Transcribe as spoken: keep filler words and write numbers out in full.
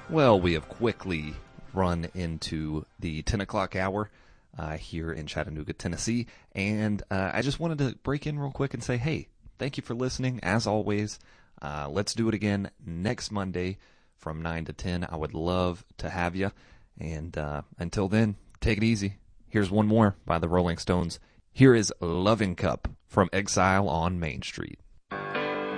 Well, we have quickly run into the ten o'clock hour uh, here in Chattanooga, Tennessee, and uh, I just wanted to break in real quick and say, hey, thank you for listening. As always, uh, let's do it again next Monday from nine to ten. I would love to have you, and uh, until then, take it easy. Here's one more by the Rolling Stones. Here is Loving Cup from Exile on Main Street.